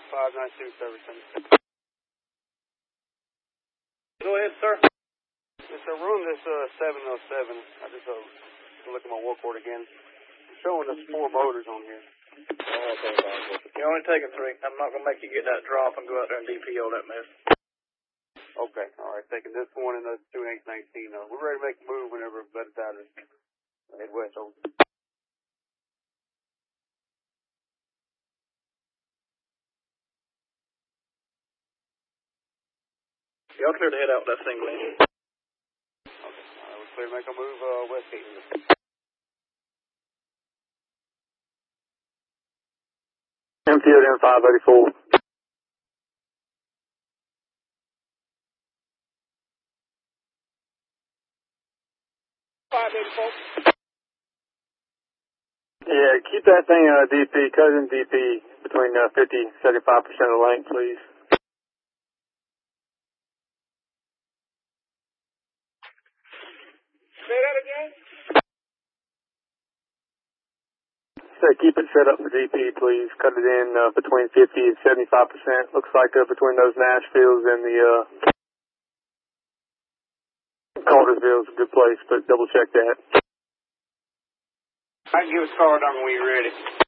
592 service center. Go ahead, sir. Yes, sir. We're on this 707. I just look at my work order again. It's showing us 4 motors on here. Okay, you're only taking 3. I'm not going to make you get that drop and go out there and DPO that mess. Okay, all right. Taking this one and the 2819. We're ready to make a move whenever it's better time to head west over. Y'all clear to head out with that single engine. Okay, we're clear to make a move west gate. MTO down 584. Yeah, keep that thing DP, cousin DP, between 50-75% of the length, please. Say that again? So keep it set up for DP, please. Cut it in between 50 and 75%. Looks like between those Nashvilles and the Cartersville's a good place, but double check that. I can give us a card number when you're ready.